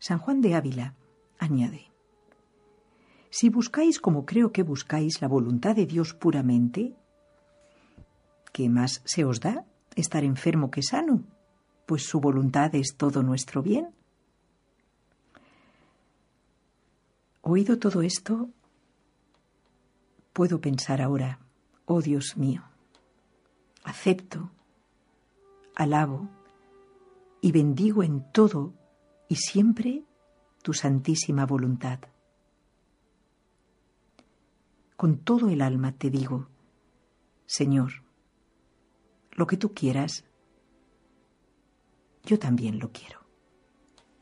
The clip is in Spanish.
San Juan de Ávila añade: si buscáis como creo que buscáis la voluntad de Dios puramente, ¿qué más se os da? ¿Estar enfermo que sano? Pues su voluntad es todo nuestro bien. Oído todo esto, puedo pensar ahora: oh Dios mío, acepto, alabo y bendigo en todo y siempre tu santísima voluntad. Con todo el alma te digo: Señor, lo que tú quieras, yo también lo quiero.